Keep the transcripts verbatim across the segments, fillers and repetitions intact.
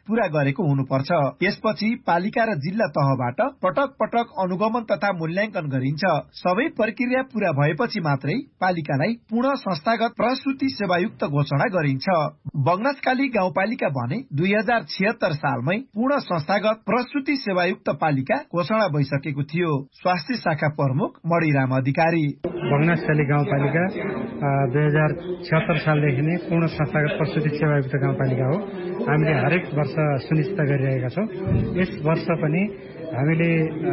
पूरा गरेको हुनुपर्छ। यसपछि पालिका र जिल्ला तहबाट पटक पटक अनुगमन तथा मूल्याङ्कन गरिन्छ। सबै प्रक्रिया पूरा भएपछि मात्रै पालिकालाई पूर्ण संस्थागत प्रस्तुति सेवायुक्त घोषणा गरिन्छ। बगनासकाली गाउँपालिका भने दुई हजार छिहत्तर सालमै पूर्ण संस्थागत प्रस्तुति सेवायुक्त पालिका घोषणा भइसकेको थियो। स्वास्थ्य शाखा प्रमुख मणिराम अधिकारी, बगनासकाली गाउँपालिका दुई हजार छिहत्तर सालदेखि नै पूर्ण संस्थागत प्रस्तुति सेवायुक्त गाउँपालिका हो। हामीले हरेक वर्ष सुनिश्चित गरिरहेका छौँ। यस वर्ष पनि हामीले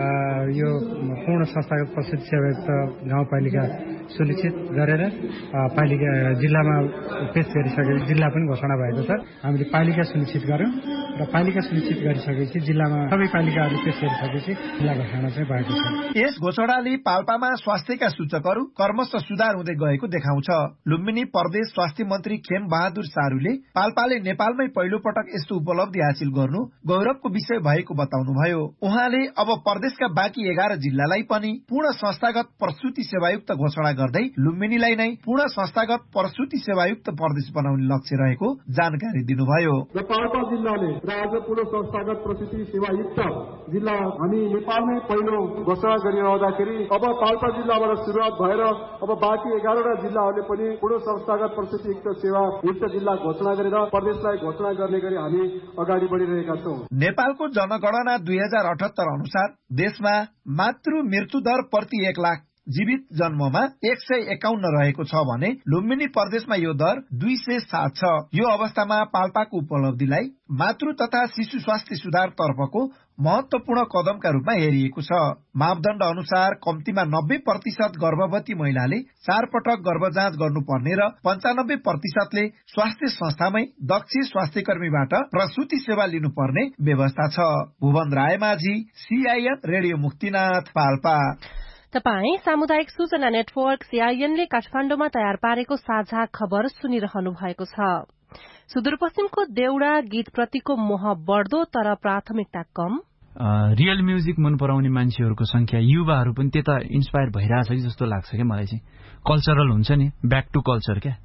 यो पूर्ण संस्थागत प्रस्तुति सेवायुक्त गाउँपालिका सुनिश्चित गरेर पालिका जिल्लामा पेश गरिसकेपछि जिल्ला पनि घोषणा भएको छ। हामीले पालिका सुनिश्चित गर्यौं र पालिका सुनिश्चित गरिसकेपछि जिल्लामा सबै पालिकाहरू पेश गरिसकेपछि जिल्ला घोषणा चाहिँ भएको छ। यस घोषणाले पाल्पामा स्वास्थ्यका सूचकहरू क्रमशः सुधार हुँदै गएको देखाउँछ। लुम्बिनी प्रदेश स्वास्थ्य मन्त्री खेम बहादुर सारूले पाल्पाले नेपालमै पहिलो पटक यस्तो उपलब्धि हासिल गर्नु गौरवको विषय भएको बताउनुभयो। उहाँले अब प्रदेशका बाँकी एघार जिल्लालाई पनि पूर्ण संस्थागत प्रस्तुति सेवायुक्त घोषणा गर्दै लुम्बिनीलाई नै पूर्ण संस्थागत प्रस्तुति सेवायुक्त प्रदेश बनाउने लक्ष्य रहेको जानकारी दिनुभयो। र पाल्पा जिल्लाले र आज पूर्ण संस्थागत प्रस्तुति सेवायुक्त जिल्ला हामी नेपालमै पहिलो घोषणा गरिरहँदाखेरि अब पाल्पा जिल्लाबाट सुरुवात भएर अब बाँकी एघारवटा जिल्लाहरूले पनि पूर्ण संस्थागत प्रस्तुतियुक्त सेवायुक्त जिल्ला घोषणा गरेर प्रदेशलाई घोषणा गर्ने गरी हामी अगाडि बढिरहेका छौँ। नेपालको जनगणना दुई हजार अठहत्तर अनुसार देशमा मातृ मृत्यु दर प्रति एक लाख जीवित जन्ममा एक सय एकाउन्न रहेको छ भने लुम्बिनी प्रदेशमा यो दर दुई सय सात छ। यो अवस्थामा पाल्पाको उपलब्धिलाई मातृ तथा शिशु स्वास्थ्य सुधार तर्फको महत्वपूर्ण कदमका रूपमा हेरिएको छ। मापदण्ड अनुसार कम्तीमा नब्बे प्रतिशत गर्भवती महिलाले चार पटक गर्भ जाँच गर्नुपर्ने र पञ्चानब्बे प्रतिशतले स्वास्थ्य संस्थामै दक्ष स्वास्थ्य कर्मीबाट प्रसूति सेवा लिनुपर्ने व्यवस्था छ। Bhuwan Raimajhi, CIN radio Muktinath, Palpa. तपाई सामुदायिक सूचना नेटवर्क सीआईएनले काठमाडौँमा तयार पारेको साझा खबर सुनिरहनु भएको छ। सुदूरपश्चिमको देउडा गीतप्रतिको मोह बढ्दो तर प्राथमिकता कम। रियल म्युजिक मन पराउने मान्छेहरूको संख्या युवाहरू पनि त्यता इन्स्पायर भइरहेछ कि जस्तो लाग्छ क्या मलाई चाहिँ। कल्चरल हुन्छ नि, ब्याक टु कल्चर क्या।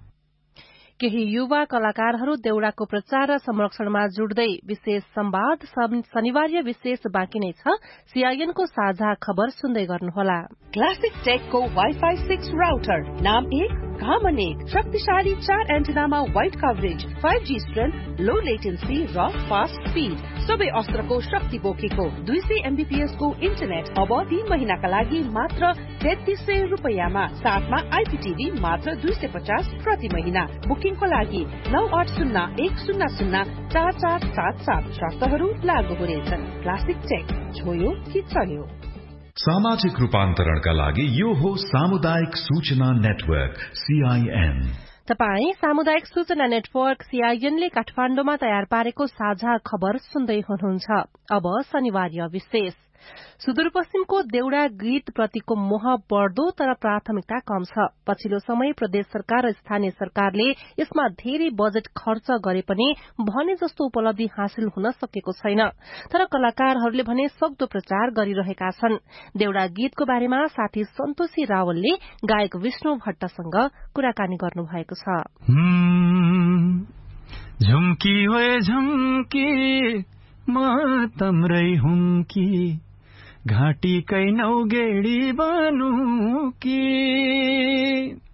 केही युवा कलाकारहरू देउडाको प्रचार र संरक्षणमा जुट्दै विशेष संवाद शनिबार विशेष बाँकी नै छ। सीआईएनको साझा खबर सुन्दै गर्नुहोला। क्लासिक टेकको वाइफाई सिक्स राउटर, नाम एक काम अनेक, शक्तिशाली चार एन्टेनामा wide coverage, five G strength, लो लेटेन्सी र फास्ट स्पीड, सबै अस्त्रको शक्ति बोकेको दुई सय एमबीपीएस को इन्टरनेट अब तीन महिनाका लागि मात्र तेत्तीस सय रुपियाँमा, साथमा आइपीटीभी मात्र दुई सय पचास प्रति महिना। बुकिङको लागि नौ आठ शून्य एक शून्य शून्य चार चार सात सात, शर्तहरू लागू हुनेछन्। क्लासिक टेक, छोयो कि चल्यो। सामाजिक रूपान्तरणका लागि यो हो सामुदायिक सूचना नेटवर्क सीआईएन। तपाई सामुदायिक सूचना नेटवर्क सीआईएनले काठमाडौँमा तयार पारेको साझा खबर सुन्दै हुनुहुन्छ। अब शनिबार विशेष। सुदूरपश्चिमको देउडा गीत प्रतिको मोह बढ्दो तर प्राथमिकता कम छ। पछिल्लो समय प्रदेश सरकार र स्थानीय सरकारले यसमा धेरै बजेट खर्च गरे पनि भने जस्तो उपलब्धि हासिल हुन सकेको छैन। तर कलाकारहरूले भने सक्दो प्रचार गरिरहेका छन्। देउडा गीतको बारेमा साथी सन्तोषी रावलले गायक विष्णु भट्टसँग कुराकानी गर्नु भएको छ। झुम्की ओए झुम्की म तम्रै हुम्की, घाँटी कै नौगेडी बानु की